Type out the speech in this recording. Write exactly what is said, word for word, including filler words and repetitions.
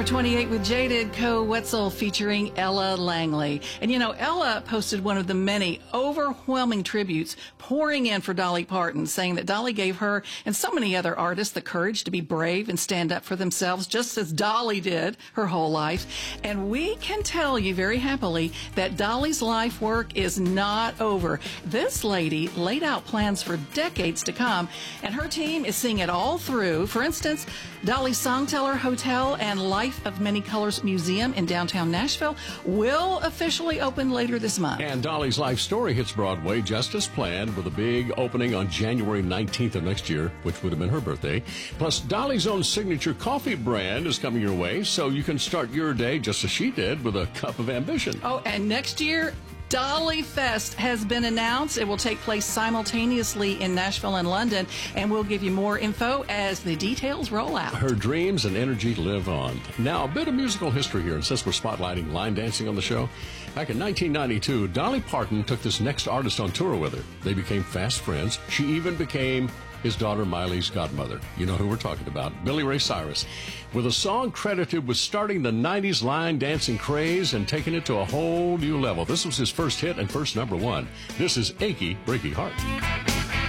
twenty-eight with Jaded, Co Wetzel featuring Ella Langley. And you know, Ella posted one of the many overwhelming tributes pouring in for Dolly Parton, saying that Dolly gave her and so many other artists the courage to be brave and stand up for themselves, just as Dolly did her whole life. And we can tell you very happily that Dolly's life work is not over. This lady laid out plans for decades to come, and her team is seeing it all through. For instance, Dolly's Songteller Hotel and Life of Many Colors Museum in downtown Nashville will officially open later this month. And Dolly's life story hits Broadway just as planned, with a big opening on January nineteenth of next year, which would have been her birthday. Plus, Dolly's own signature coffee brand is coming your way, so you can start your day just as she did, with a cup of ambition. Oh, and next year, Dolly Fest has been announced. It will take place simultaneously in Nashville and London, and we'll give you more info as the details roll out. Her dreams and energy live on. Now, a bit of musical history here, and since we're spotlighting line dancing on the show, back in nineteen ninety-two, Dolly Parton took this next artist on tour with her. They became fast friends. She even became his daughter Miley's godmother. You know who we're talking about, Billy Ray Cyrus, with a song credited with starting the nineties line dancing craze and taking it to a whole new level. This was his first hit and first number one. This is Achy Breaky Heart.